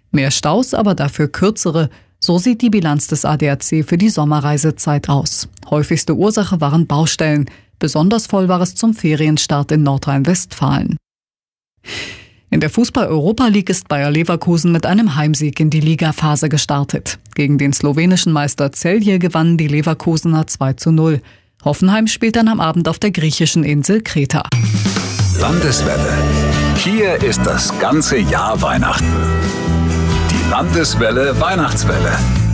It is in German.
Mehr Staus, aber dafür kürzere. So sieht die Bilanz des ADAC für die Sommerreisezeit aus. Häufigste Ursache waren Baustellen. Besonders voll war es zum Ferienstart in Nordrhein-Westfalen. In der Fußball-Europa League ist Bayer Leverkusen mit einem Heimsieg in die Ligaphase gestartet. Gegen den slowenischen Meister Celje gewannen die Leverkusener 2:0. Hoffenheim spielt dann am Abend auf der griechischen Insel Kreta. Landeswelle. Hier ist das ganze Jahr Weihnachten. Die Landeswelle Weihnachtswelle.